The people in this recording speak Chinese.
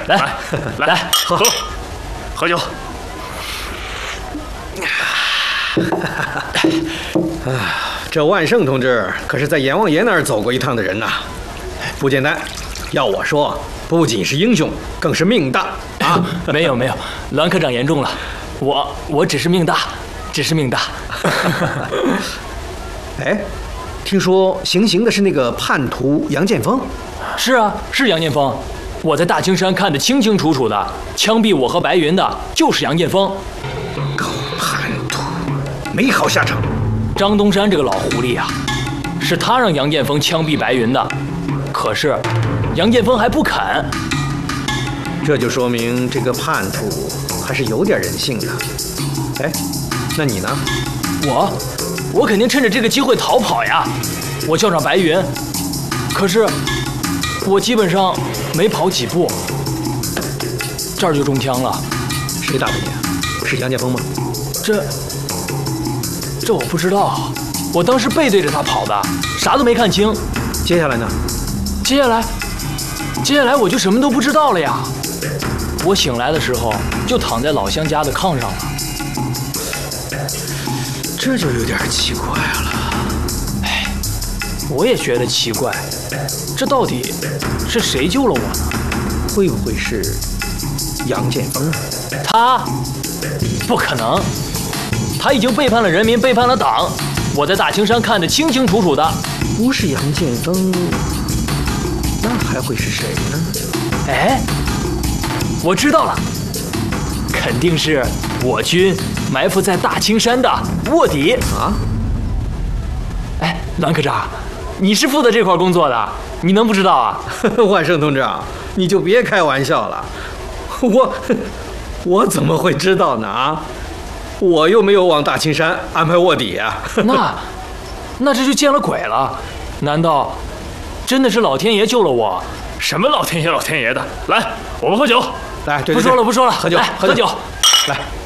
来，喝酒。 这万胜同志可是在阎王爷那儿走过一趟的人呐，不简单。要我说，不仅是英雄，更是命大啊！ 没有，栾科长言重了，我只是命大， 哎，听说行刑的是那个叛徒杨建锋？ 是啊，是杨建锋。我在大青山看得清清楚楚的，枪毙我和白云的就是杨建锋。 狗叛徒，没好下场。 张东山这个老狐狸啊，是他让杨建锋枪毙白云的，可是杨建锋还不肯。 这就说明这个叛徒还是有点人性的。哎，那你呢？ 我肯定趁着这个机会逃跑呀！我叫上白云，可是我基本上没跑几步，这儿就中枪了。 谁打的你啊？是杨建锋吗？ 这我不知道，我当时背对着他跑的，啥都没看清。 接下来呢？ 接下来我就什么都不知道了呀！我醒来的时候就躺在老乡家的炕上了。 这就有点奇怪了。 哎，我也觉得奇怪，这到底是谁救了我呢？ 会不会是杨建锋？ 他不可能，他已经背叛了人民，背叛了党。我在大青山看得清清楚楚的。 不是杨建锋，那还会是谁呢？ 哎，我知道了，肯定是我军埋伏在大青山的卧底啊！ 哎，栾科长，你是负责这块工作的，你能不知道啊？ 万胜同志啊，你就别开玩笑了，我怎么会知道呢？啊，我又没有往大青山安排卧底啊！ 那这就见了鬼了，难道真的是老天爷救了我？ 什么老天爷的？来，我们喝酒。 来，对， 不说了，喝酒， 来， 喝酒， 来。